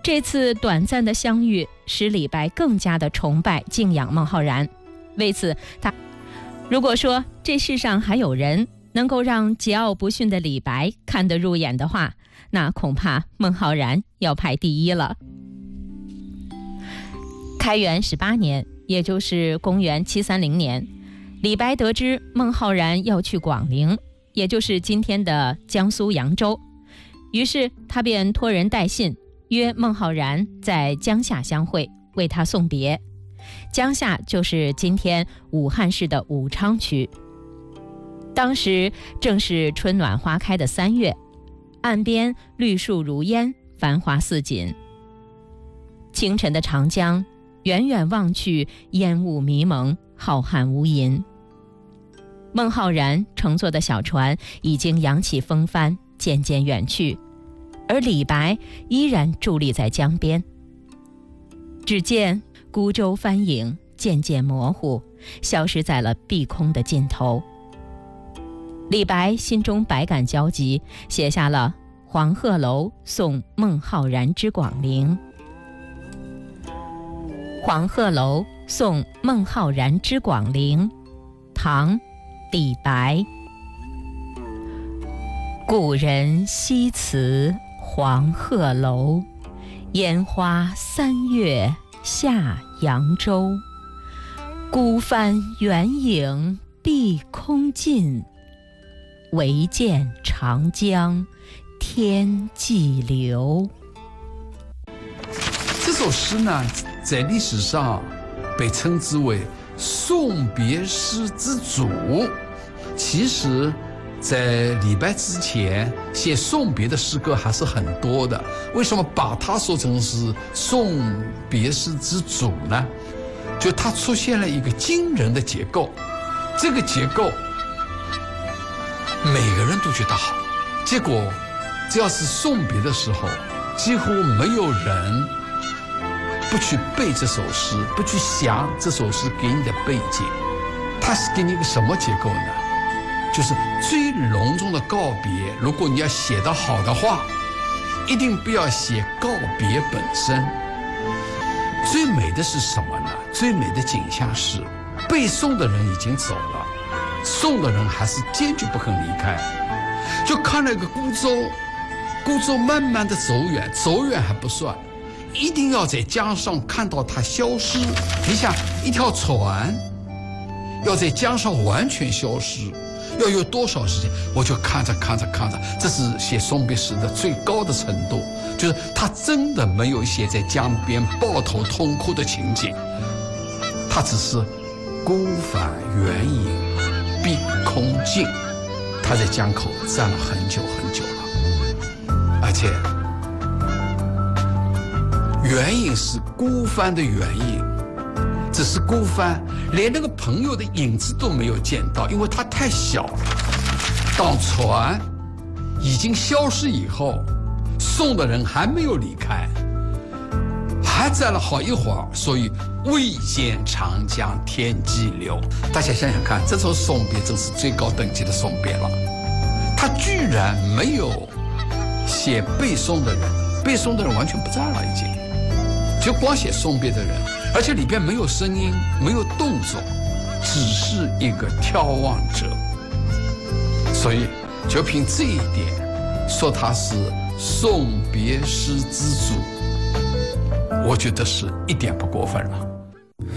这次短暂的相遇使李白更加的崇拜敬仰孟浩然。为此，如果说这世上还有人能够让桀骜不驯的李白看得入眼的话，那恐怕孟浩然要排第一了。开元18年，也就是公元730年，李白得知孟浩然要去广陵，也就是今天的江苏扬州，于是他便托人带信，约孟浩然在江夏相会，为他送别。江夏就是今天武汉市的武昌区。当时正是春暖花开的3月，岸边绿树如烟，繁华似锦。清晨的长江，远远望去，烟雾迷蒙，浩瀚无垠。孟浩然乘坐的小船已经扬起风帆，渐渐远去，而李白依然伫立在江边。只见孤舟帆影渐渐模糊，消失在了碧空的尽头。李白心中百感交集，写下了《黄鹤楼送孟浩然之广陵》。黄鹤楼送孟浩然之广陵，唐·李白。故人西辞黄鹤楼，烟花3月下扬州。孤帆远影碧空尽，唯见长江天际流。 这首诗呢，在历史上被称之为送别诗之祖。其实在李白之前写送别的诗歌还是很多的，为什么把它说成是送别诗之祖呢？就它出现了一个惊人的结构，这个结构每个人都觉得好，结果只要是送别的时候，几乎没有人不去背这首诗，不去想这首诗给你的背景。它是给你一个什么结构呢？就是最隆重的告别，如果你要写得好的话，一定不要写告别本身。最美的是什么呢？最美的景象是背送的人已经走了，送的人还是坚决不肯离开。就看了一个孤舟慢慢的走远，走远还不算，一定要在江上看到它消失。你想，一条船要在江上完全消失，要有多少时间？我就看着，这是写送别诗的最高的程度，就是他真的没有写在江边抱头痛哭的情景，他只是孤帆远影碧空尽，他在江口站了很久很久了，而且远影是孤帆的远影，只是孤帆连那个朋友的影子都没有见到，因为它太小了。当船已经消失以后，送的人还没有离开，还站了好一会儿，所以未见长江天际流。大家想想看，这种送别真是最高等级的送别了。他居然没有写背诵的人，背诵的人完全不在了，已经就光写送别的人，而且里边没有声音，没有动作，只是一个眺望者。所以就凭这一点说他是送别诗之祖，我觉得是一点不过分了。